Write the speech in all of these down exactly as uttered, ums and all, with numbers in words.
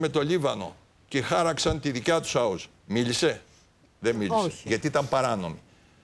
με το Λίβανο και χάραξαν τη δικιά τους ΑΟΣ. Μίλησε? Δεν μίλησε. Όχι. Γιατί ήταν παράνομη.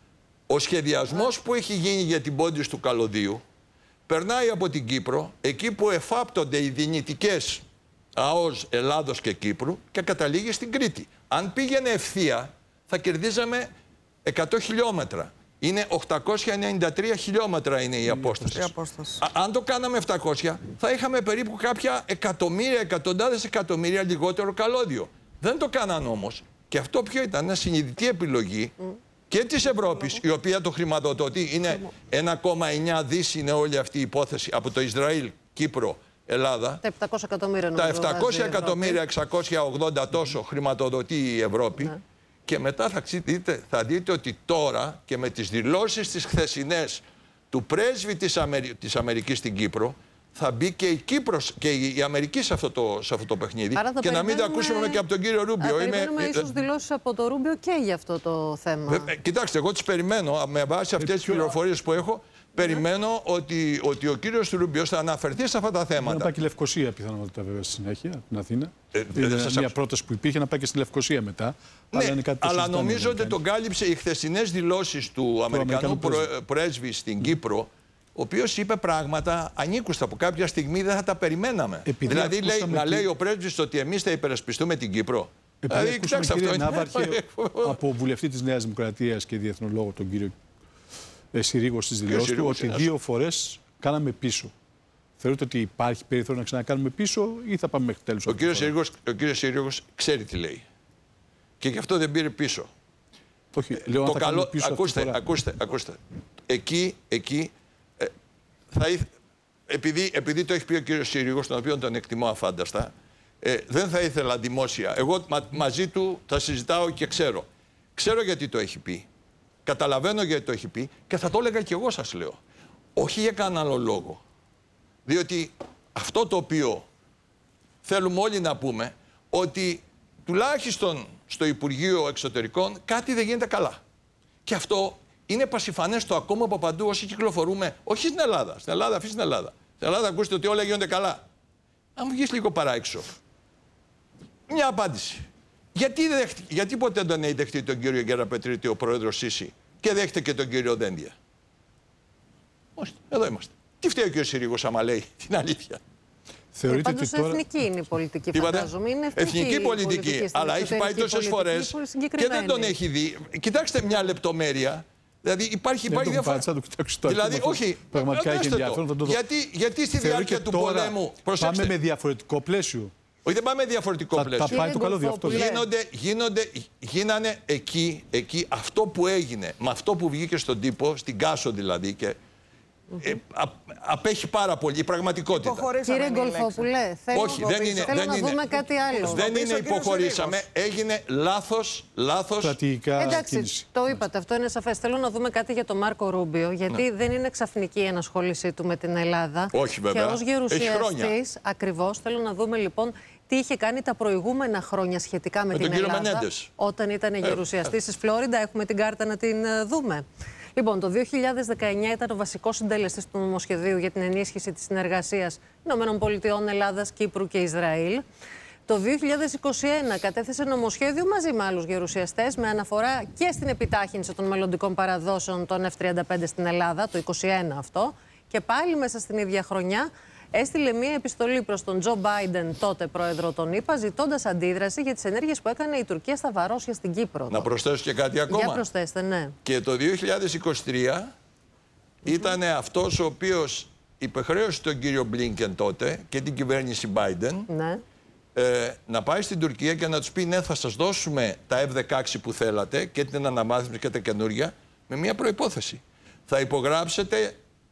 Ο σχεδιασμός που έχει γίνει για την πόντιση του καλωδίου περνάει από την Κύπρο, εκεί που εφάπτονται οι δυνητικές ΑΟΣ Ελλάδος και Κύπρου και καταλήγει στην Κρήτη. Αν πήγαινε ευθεία, θα κερδίζαμε εκατό χιλιόμετρα. Είναι οκτακόσια ενενήντα τρία χιλιόμετρα είναι η απόσταση. απόσταση. Α, αν το κάναμε επτακόσια, θα είχαμε περίπου κάποια εκατομμύρια, εκατοντάδες εκατομμύρια λιγότερο καλώδιο. Δεν το κάναν όμως. Και αυτό ποιο ήταν? Μια συνειδητή επιλογή mm. και της Ευρώπης, mm. η οποία το χρηματοδοτεί. Είναι mm. ένα κόμμα εννιά δις είναι όλη αυτή η υπόθεση από το Ισραήλ, Κύπρο, Ελλάδα. Τα επτακόσια εκατομμύρια Τα επτακόσια εκατομμύρια, εξακόσια ογδόντα τόσο χρηματοδοτεί η Ευρώπη. Ναι. Και μετά θα δείτε, θα δείτε ότι τώρα και με τις δηλώσεις τις χθεσινές του πρέσβη της, Αμερι... της Αμερικής στην Κύπρο θα μπει και η Κύπρος και η Αμερική σε αυτό το, σε αυτό το παιχνίδι. Και να μην τα ακούσουμε και από τον κύριο Ρούμπιο. Άρα περιμένουμε Είμαι... ίσως δηλώσεις από τον Ρούμπιο και για αυτό το θέμα. Ε, κοιτάξτε, εγώ τις περιμένω με βάση αυτές τις πληροφορίες που έχω. Περιμένω ότι, ότι ο κύριος Ρούμπιος θα αναφερθεί σε αυτά τα θέματα. Να πάει και η Λευκοσία πιθανότητα βέβαια στη συνέχεια, την Αθήνα. Ε, είναι μια σας... πρόταση που υπήρχε να πάει και στη Λευκοσία μετά. Ναι, αλλά, είναι κάτι αλλά νομίζω ότι τον κάλυψε οι χθεσινές δηλώσεις του, του Αμερικανού πρέσβη. πρέσβη στην mm. Κύπρο, ο οποίος είπε πράγματα ανήκουστα που κάποια στιγμή δεν θα τα περιμέναμε. Επειδή δηλαδή λέει, να λέει ο πρέσβης ότι εμείς θα υπερασπιστούμε την Κύπρο. Επειδή δηλαδή, κοιτάξτε, αυτό είναι... Ναύαρχε, από βουλευτή της Νέας Δημοκρατίας και διεθνολόγο τον κύριο Συρίγο στις δηλώσεις του ότι δύο φορές κάναμε πίσω. Θεωρείτε ότι υπάρχει περιθώριο να ξανακάνουμε πίσω ή θα πάμε μέχρι τέλους? Ο κύριος Συρίγος, ο κύριος Συρίγος ξέρει τι λέει. Και γι' αυτό δεν πήρε πίσω. Όχι, ε, λέω, το να καλό, πίσω ακούστε, ακούστε, ακούστε. Εκεί, εκεί, ε, θα ήθε, επειδή, επειδή το έχει πει ο κύριος Συρίγος, τον οποίο τον εκτιμώ αφάνταστα, ε, δεν θα ήθελα δημόσια. Εγώ μα, μαζί του θα συζητάω και ξέρω. Ξέρω γιατί το έχει πει. Καταλαβαίνω γιατί το έχει πει και θα το έλεγα και εγώ, σας λέω. Όχι για κανένα άλλο λόγο. Διότι αυτό το οποίο θέλουμε όλοι να πούμε, ότι τουλάχιστον στο Υπουργείο Εξωτερικών κάτι δεν γίνεται καλά. Και αυτό είναι πασιφανές το ακόμα από παντού όσοι κυκλοφορούμε, όχι στην Ελλάδα. Στην Ελλάδα, αφήστε την Ελλάδα. Στην Ελλάδα ακούστε ότι όλα γίνονται καλά. Αν βγεις λίγο παρά έξω. Μια απάντηση. Γιατί, δέχτη, γιατί ποτέ δεν έχει δεχτεί τον κύριο Γκεραπετρίτη ο πρόεδρος Σίση και δέχεται και τον κύριο Δένδια? Όχι, εδώ είμαστε. Τι φταίει ο κύριος Συρίγος άμα λέει την αλήθεια? Θεωρείτε ότι τώρα... εθνική είναι η πολιτική, φαντάζομαι. Είναι εθνική, εθνική πολιτική, πολιτική αλλά έχει πάει τόσες φορές και δεν τον έχει δει. Κοιτάξτε μια λεπτομέρεια. Δηλαδή υπάρχει, υπάρχει διαφορά. Δηλαδή, όχι, πραγματικά έχει ενδιαφέρον. Το... Γιατί, γιατί στη διάρκεια του πολέμου. Πάμε με διαφορετικό πλαίσιο. Όχι, δεν πάμε με διαφορετικό θα, πλαίσιο. Θα πάει το καλώδιο αυτό. Γίνονται, γίνονται, γίνανε εκεί, εκεί αυτό που έγινε, με αυτό που βγήκε στον τύπο, στην Κάσο δηλαδή, και mm-hmm. ε, α, απέχει πάρα πολύ η πραγματικότητα. Κύριε Γκολφόπουλε, θέλω, όχι, δεν είναι, θέλω δεν να είναι, δούμε κάτι άλλο. Δεν είναι υποχωρήσαμε, έγινε λάθος, λάθος. Στρατηγικά Εντάξει, κίνηση. Το είπατε, αυτό είναι σαφές. Θέλω να δούμε κάτι για τον Μάρκο Ρούμπιο, γιατί ναι. δεν είναι ξαφνική η ενασχόλησή του με την Ελλάδα. Όχι βέβαια, και ως γερουσιαστής, ακριβώς, θέλω να δούμε λοιπόν τι είχε κάνει τα προηγούμενα χρόνια σχετικά με, με την Ελλάδα. Μενέντες. Όταν ήταν ε, γερουσιαστής της Φλόριντα, έχουμε την κάρτα να την δούμε. Λοιπόν, το δύο χιλιάδες δεκαεννιά ήταν ο βασικός συντελεστής του νομοσχεδίου για την ενίσχυση της συνεργασίας ΗΠΑ, Ελλάδας, Κύπρου και Ισραήλ. Το δύο χιλιάδες είκοσι ένα κατέθεσε νομοσχέδιο μαζί με άλλους γερουσιαστές με αναφορά και στην επιτάχυνση των μελλοντικών παραδόσεων των εφ τριάντα πέντε στην Ελλάδα, το είκοσι ένα αυτό, και πάλι μέσα στην ίδια χρονιά έστειλε μία επιστολή προς τον Τζο Μπάιντεν, τότε πρόεδρο των ΗΠΑ, ζητώντας αντίδραση για τις ενέργειες που έκανε η Τουρκία στα Βαρόσια στην Κύπρο. Να προσθέσω και κάτι ακόμα. Για προσθέστε, ναι. Και το δύο χιλιάδες είκοσι τρία mm-hmm. ήταν αυτός ο οποίος υπεχρέωσε τον κύριο Μπλίνκεν τότε και την κυβέρνηση Μπάιντεν ναι. ε, να πάει στην Τουρκία και να τους πει ναι, θα σας δώσουμε τα εφ δεκαέξι που θέλατε και την αναμάθμιση και τα καινούργια, με μία προϋπόθεση. Θα υπογράψετε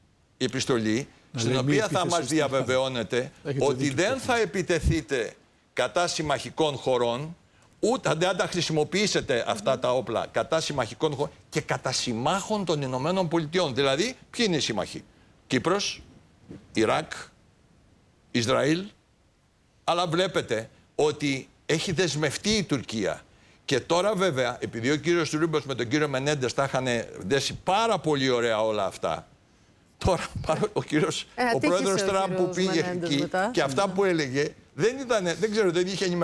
η επιστολή στην οποία θα μας διαβεβαιώνετε ότι δεν θα επιτεθείτε κατά συμμαχικών χωρών, ούτε δεν θα χρησιμοποιήσετε αυτά τα όπλα κατά συμμαχικών χωρών και κατά συμμάχων των Ηνωμένων Πολιτειών. Δηλαδή, ποιοι είναι οι σύμμαχοι? Κύπρος, Ιράκ, Ισραήλ. Αλλά βλέπετε ότι έχει δεσμευτεί η Τουρκία. Και τώρα βέβαια, επειδή ο κύριος Ρούμπιος με τον κύριο Μενέντες τα είχαν δέσει πάρα πολύ ωραία όλα αυτά, τώρα ο κύριος, ε, ο πρόεδρος Τραμπ που πήγε εκεί μετά. Και αυτά που έλεγε, δεν, ήταν, δεν ξέρω, δεν είχε ενημερωθεί.